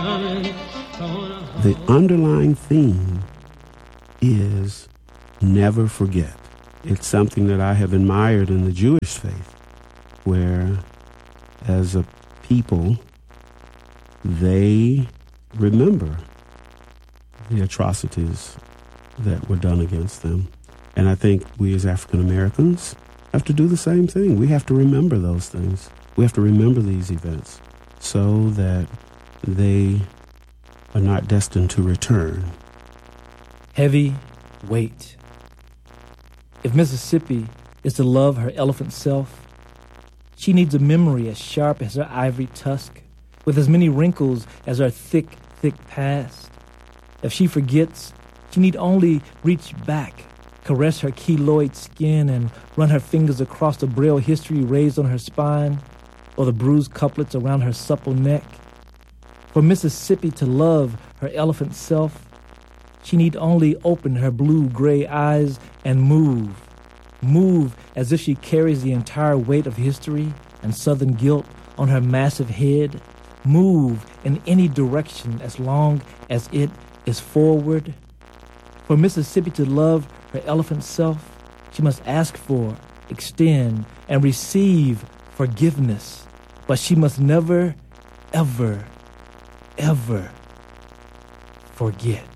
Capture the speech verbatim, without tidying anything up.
The underlying theme is never forget. It's something that I have admired in the Jewish faith, where as a people, they remember the atrocities that were done against them. And I think we as African Americans have to do the same thing. We have to remember those things. We have to remember these events so that they are not destined to return. Heavy weight. If Mississippi is to love her elephant self, she needs a memory as sharp as her ivory tusk, with as many wrinkles as her thick, thick past. If she forgets, she need only reach back, caress her keloid skin, and run her fingers across the braille history raised on her spine, or the bruised couplets around her supple neck. For Mississippi to love her elephant self, she need only open her blue-gray eyes and move, move as if she carries the entire weight of history and Southern guilt on her massive head, move in any direction as long as it is forward. For Mississippi to love her elephant self, she must ask for, extend, and receive forgiveness, but she must never, ever, ever forget.